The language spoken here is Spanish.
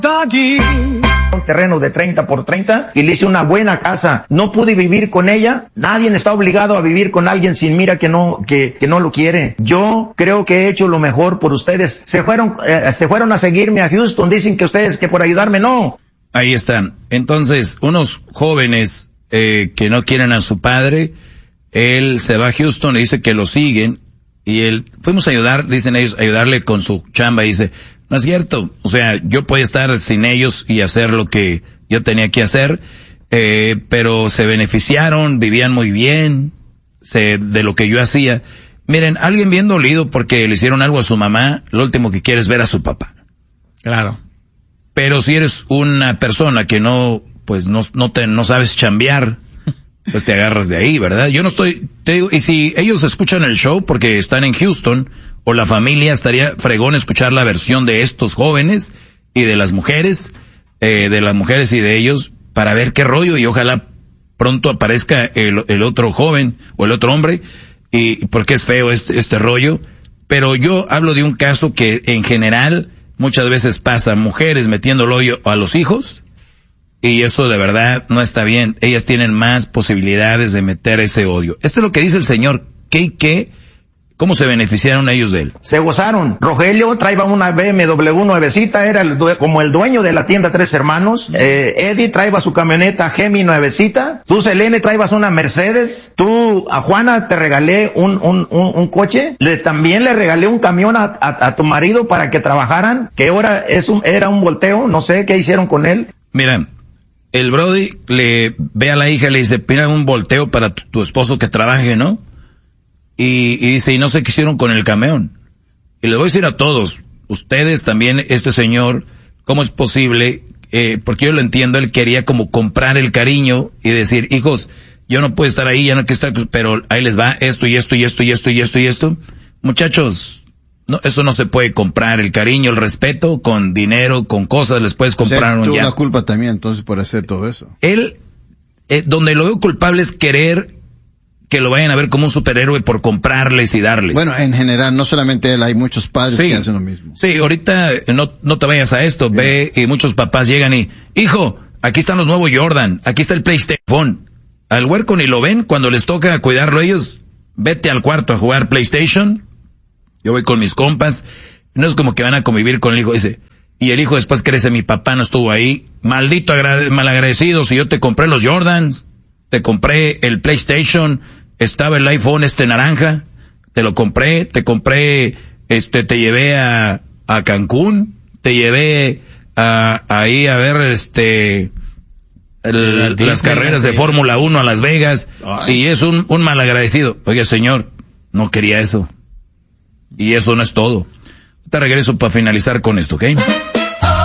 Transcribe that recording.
Un terreno de 30 por 30 y le hice una buena casa. No pude vivir con ella. Nadie está obligado a vivir con alguien sin mira que no lo quiere. Yo creo que he hecho lo mejor por ustedes. Se fueron a seguirme a Houston. Dicen que ustedes que por ayudarme, no. Ahí están. Entonces, unos jóvenes que no quieren a su padre, él se va a Houston y dice que lo siguen y él, fuimos a ayudar, dicen ellos, ayudarle con su chamba y dice, no es cierto, o sea, yo podía estar sin ellos y hacer lo que yo tenía que hacer, pero se beneficiaron, vivían muy bien de lo que yo hacía. Miren, alguien bien dolido porque le hicieron algo a su mamá, lo último que quiere es ver a su papá. Claro. Pero si eres una persona que no sabes chambear, pues te agarras de ahí, ¿verdad? Yo no estoy, te digo, y si ellos escuchan el show porque están en Houston, o la familia, estaría fregón escuchar la versión de estos jóvenes y de las mujeres y de ellos, para ver qué rollo, y ojalá pronto aparezca el otro joven o el otro hombre, y porque es feo este rollo. Pero yo hablo de un caso que en general muchas veces pasa, mujeres metiendo el hoyo a los hijos, y eso de verdad no está bien. Ellas tienen más posibilidades de meter ese odio. Esto es lo que dice el señor. ¿Cómo se beneficiaron ellos de él? Se gozaron. Rogelio traía una BMW nuevecita, era como el dueño de la tienda Tres Hermanos. Eddie traía su camioneta Gemi nuevecita. Tú, Selene, traías una Mercedes. Tú, a Juana, te regalé un coche. También le regalé un camión a tu marido para que trabajaran, que ahora era un volteo. No sé qué hicieron con él. Mira, el Brody le ve a la hija y le dice, pida un volteo para tu esposo que trabaje, ¿no? Y dice, y no sé qué hicieron con el camión. Y le voy a decir a todos, ustedes también, este señor, ¿cómo es posible? Porque yo lo entiendo, él quería como comprar el cariño y decir, hijos, yo no puedo estar ahí, ya no quiero estar, pero ahí les va esto y esto y esto y esto y esto y esto. Muchachos, no, eso no se puede comprar, el cariño, el respeto, con dinero, con cosas, les puedes comprar un ya. Tuvo la culpa también, entonces, por hacer todo eso. Él, donde lo veo culpable es querer que lo vayan a ver como un superhéroe por comprarles y darles. Bueno, en general, no solamente él, hay muchos padres que hacen lo mismo. Sí, ahorita no te vayas a esto, ve, y muchos papás llegan y, hijo, aquí están los nuevos Jordan, aquí está el PlayStation. Al huerco ni lo ven, cuando les toca cuidarlo ellos, vete al cuarto a jugar PlayStation. Yo voy con mis compas, no es como que van a convivir con el hijo, dice, y el hijo después crece, mi papá no estuvo ahí, maldito malagradecido, si yo te compré los Jordans, te compré el PlayStation, estaba el iPhone naranja, te lo compré, te llevé a Cancún, te llevé ahí a ver las carreras de Fórmula 1 a Las Vegas. Ay. Y es un malagradecido. Oye, señor, no quería eso. Y eso no es todo. Te regreso para finalizar con esto, ¿ok?